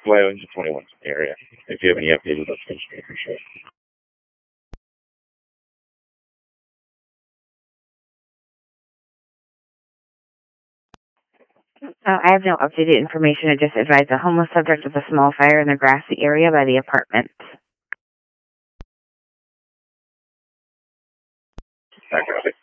Wyoming 21 area. If you have any updated location, I appreciate it. I have no updated information. I just advised a homeless subject of a small fire in the grassy area by the apartment. I got it.